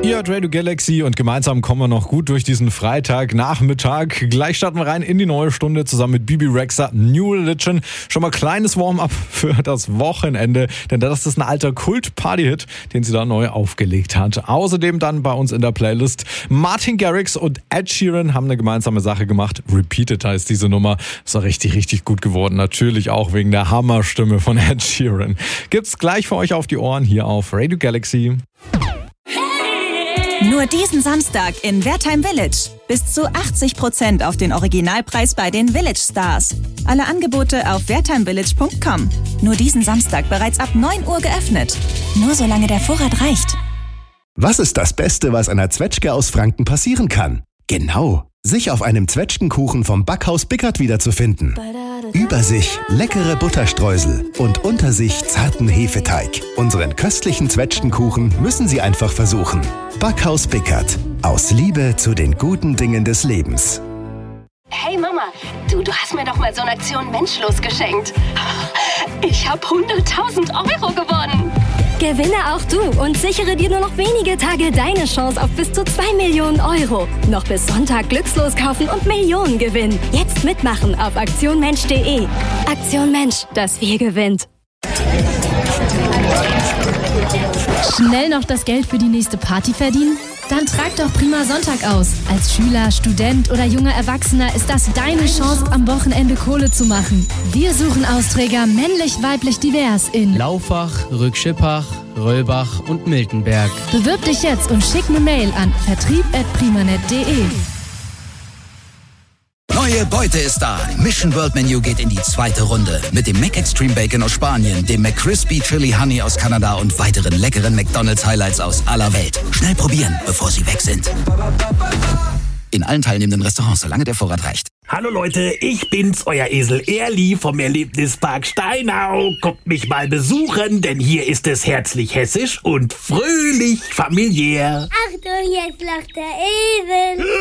Ihr hört Radio Galaxy und gemeinsam kommen wir noch gut durch diesen Freitagnachmittag. Gleich starten wir rein in die neue Stunde zusammen mit Bibi Rexha, New Religion. Schon mal kleines Warm-up für das Wochenende, denn das ist ein alter Kult-Party-Hit, den sie da neu aufgelegt hat. Außerdem dann bei uns in der Playlist Martin Garrix und Ed Sheeran haben eine gemeinsame Sache gemacht. Repeated heißt diese Nummer. Ist doch richtig, richtig gut geworden. Natürlich auch wegen der Hammerstimme von Ed Sheeran. Gibt's gleich für euch auf die Ohren hier auf Radio Galaxy. Nur diesen Samstag in Wertheim Village. Bis zu 80% auf den Originalpreis bei den Village Stars. Alle Angebote auf wertheimvillage.com. Nur diesen Samstag bereits ab 9 Uhr geöffnet. Nur solange der Vorrat reicht. Was ist das Beste, was einer Zwetschge aus Franken passieren kann? Genau, sich auf einem Zwetschgenkuchen vom Backhaus Bickert wiederzufinden. Über sich leckere Butterstreusel und unter sich zarten Hefeteig. Unseren köstlichen Zwetschgenkuchen müssen Sie einfach versuchen. Backhaus Bickert. Aus Liebe zu den guten Dingen des Lebens. Hey Mama, du hast mir doch mal so eine Aktion Menschlos geschenkt. Ich habe 100.000 Euro gewonnen. Gewinne auch du und sichere dir nur noch wenige Tage deine Chance auf bis zu 2 Millionen Euro. Noch bis Sonntag glückslos kaufen und Millionen gewinnen. Jetzt mitmachen auf aktionmensch.de. Aktion Mensch, das Wir gewinnt. Schnell noch das Geld für die nächste Party verdienen? Dann trag doch Prima Sonntag aus. Als Schüler, Student oder junger Erwachsener ist das deine Chance, am Wochenende Kohle zu machen. Wir suchen Austräger männlich, weiblich, divers in Laufach, Rückschippach, Röllbach und Miltenberg. Bewirb dich jetzt und schick eine Mail an vertrieb@primanet.de. Neue Beute ist da. Mission World Menu geht in die zweite Runde. Mit dem Mac Extreme Bacon aus Spanien, dem McCrispy Chili Honey aus Kanada und weiteren leckeren McDonald's Highlights aus aller Welt. Schnell probieren, bevor sie weg sind. In allen teilnehmenden Restaurants, solange der Vorrat reicht. Hallo Leute, ich bin's, euer Esel Erli vom Erlebnispark Steinau. Kommt mich mal besuchen, denn hier ist es herzlich hessisch und fröhlich familiär. Achtung, jetzt lacht der Esel.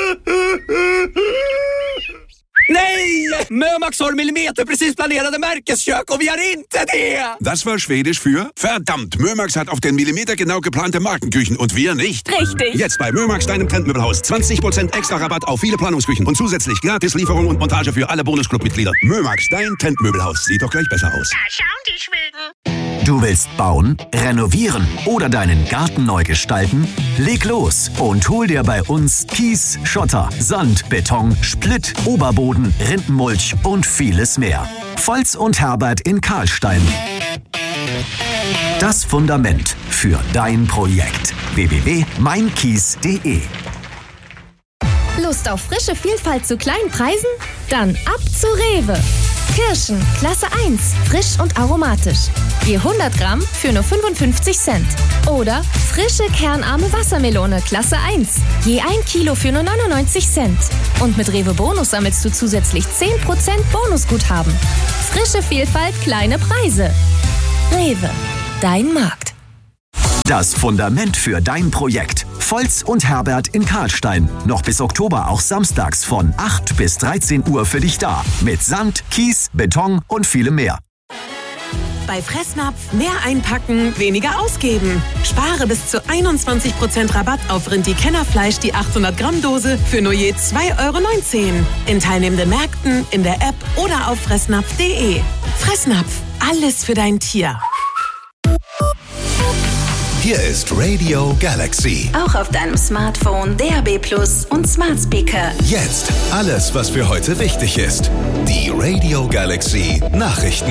Nej! Mömax har millimeterprecis planerade märkeskök och vi har inte det! Das war Schwedisch für verdammt, Mömax hat auf den Millimeter genau geplante Markenküchen und wir nicht. Richtig. Jetzt bei Mömax, deinem Trendmöbelhaus. 20% extra Rabatt auf viele Planungsküchen und zusätzlich Gratislieferung und Montage für alle Bonusclub-Mitglieder. Mömax, dein Trendmöbelhaus. Sieht doch gleich besser aus. Da schauen die Schweden. Du willst bauen, renovieren oder deinen Garten neu gestalten? Leg los und hol dir bei uns Kies, Schotter, Sand, Beton, Splitt, Oberboden, Rindenmulch und vieles mehr. Volz und Herbert in Karlstein. Das Fundament für dein Projekt. www.meinkies.de. Lust auf frische Vielfalt zu kleinen Preisen? Dann ab zu Rewe. Kirschen, Klasse 1, frisch und aromatisch. Je 100 Gramm für nur 55 Cent. Oder frische kernarme Wassermelone, Klasse 1. Je 1 Kilo für nur 99 Cent. Und mit Rewe Bonus sammelst du zusätzlich 10% Bonusguthaben. Frische Vielfalt, kleine Preise. Rewe, dein Markt. Das Fundament für dein Projekt. Volz und Herbert in Karlstein. Noch bis Oktober auch samstags von 8 bis 13 Uhr für dich da. Mit Sand, Kies, Beton und vielem mehr. Bei Fressnapf mehr einpacken, weniger ausgeben. Spare bis zu 21% Rabatt auf Rinti-Kennerfleisch die 800 Gramm Dose für nur je 2,19 € in teilnehmenden Märkten, in der App oder auf fressnapf.de. Fressnapf, alles für dein Tier. Hier ist Radio Galaxy. Auch auf deinem Smartphone, DAB+ und Smart Speaker. Jetzt alles, was für heute wichtig ist. Die Radio Galaxy Nachrichten.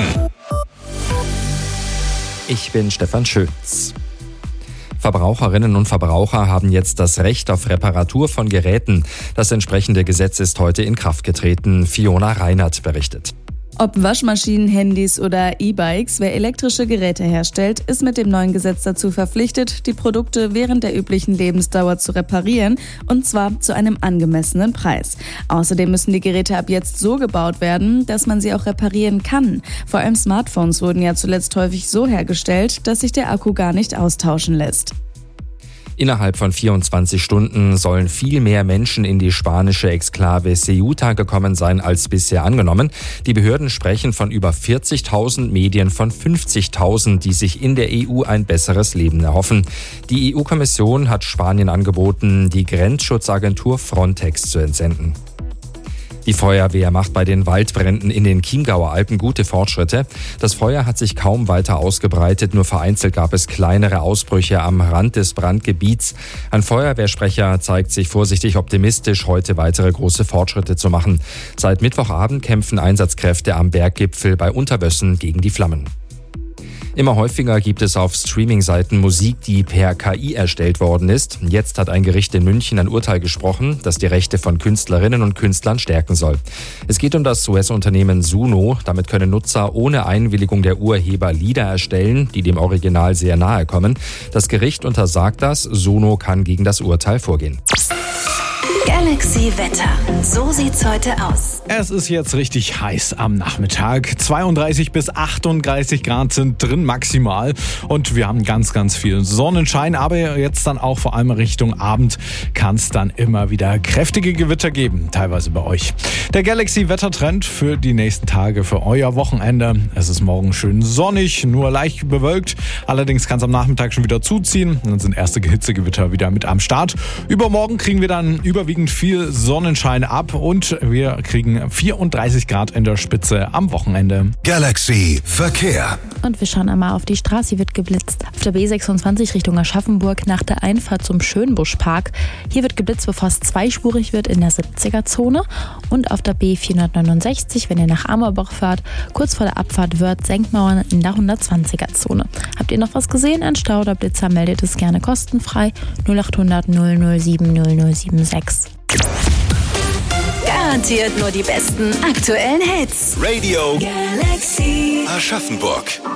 Ich bin Stefan Schötz. Verbraucherinnen und Verbraucher haben jetzt das Recht auf Reparatur von Geräten. Das entsprechende Gesetz ist heute in Kraft getreten. Fiona Reinert berichtet. Ob Waschmaschinen, Handys oder E-Bikes, wer elektrische Geräte herstellt, ist mit dem neuen Gesetz dazu verpflichtet, die Produkte während der üblichen Lebensdauer zu reparieren, und zwar zu einem angemessenen Preis. Außerdem müssen die Geräte ab jetzt so gebaut werden, dass man sie auch reparieren kann. Vor allem Smartphones wurden ja zuletzt häufig so hergestellt, dass sich der Akku gar nicht austauschen lässt. Innerhalb von 24 Stunden sollen viel mehr Menschen in die spanische Exklave Ceuta gekommen sein als bisher angenommen. Die Behörden sprechen von über 40.000, Medien von 50.000, die sich in der EU ein besseres Leben erhoffen. Die EU-Kommission hat Spanien angeboten, die Grenzschutzagentur Frontex zu entsenden. Die Feuerwehr macht bei den Waldbränden in den Chiemgauer Alpen gute Fortschritte. Das Feuer hat sich kaum weiter ausgebreitet, nur vereinzelt gab es kleinere Ausbrüche am Rand des Brandgebiets. Ein Feuerwehrsprecher zeigt sich vorsichtig optimistisch, heute weitere große Fortschritte zu machen. Seit Mittwochabend kämpfen Einsatzkräfte am Berggipfel bei Unterwössen gegen die Flammen. Immer häufiger gibt es auf Streaming-Seiten Musik, die per KI erstellt worden ist. Jetzt hat ein Gericht in München ein Urteil gesprochen, das die Rechte von Künstlerinnen und Künstlern stärken soll. Es geht um das US-Unternehmen Suno. Damit können Nutzer ohne Einwilligung der Urheber Lieder erstellen, die dem Original sehr nahe kommen. Das Gericht untersagt das. Suno kann gegen das Urteil vorgehen. Galaxy Wetter. So sieht's heute aus. Es ist jetzt richtig heiß am Nachmittag. 32 bis 38 Grad sind drin maximal. Und wir haben ganz, ganz viel Sonnenschein. Aber jetzt dann auch vor allem Richtung Abend kann es dann immer wieder kräftige Gewitter geben. Teilweise bei euch. Der Galaxy Wettertrend für die nächsten Tage, für euer Wochenende. Es ist morgen schön sonnig, nur leicht bewölkt. Allerdings kann es am Nachmittag schon wieder zuziehen. Dann sind erste Hitzegewitter wieder mit am Start. Übermorgen kriegen wir dann überwiegend viel Sonnenschein ab und wir kriegen 34 Grad in der Spitze am Wochenende. Galaxy Verkehr. Und wir schauen einmal auf die Straße, hier wird geblitzt. Auf der B26 Richtung Aschaffenburg nach der Einfahrt zum Schönbuschpark. Hier wird geblitzt, bevor es zweispurig wird in der 70er-Zone. Und auf der B469, wenn ihr nach Amerbach fahrt, kurz vor der Abfahrt Wörth Senkmauern in der 120er-Zone. Habt ihr noch was gesehen? Ein Stau oder Blitzer, meldet es gerne kostenfrei 0800 007 0076. Garantiert nur die besten aktuellen Hits. Radio Galaxy Aschaffenburg.